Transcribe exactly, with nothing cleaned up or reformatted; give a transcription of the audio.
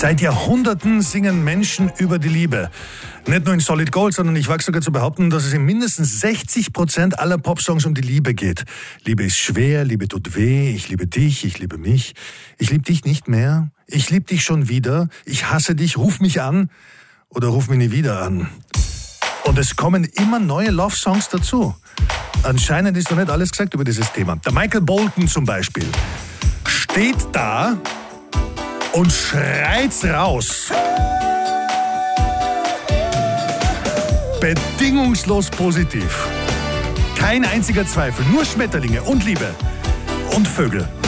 Seit Jahrhunderten singen Menschen über die Liebe. Nicht nur in Solid Gold, sondern ich wage sogar zu behaupten, dass es in mindestens sechzig Prozent aller Popsongs um die Liebe geht. Liebe ist schwer, Liebe tut weh, ich liebe dich, ich liebe mich. Ich liebe dich nicht mehr, ich liebe dich schon wieder, ich hasse dich, ruf mich an oder ruf mich nie wieder an. Und es kommen immer neue Love-Songs dazu. Anscheinend ist noch nicht alles gesagt über dieses Thema. Der Michael Bolton zum Beispiel steht da und schreit's raus. Bedingungslos positiv. Kein einziger Zweifel, nur Schmetterlinge und Liebe und Vögel.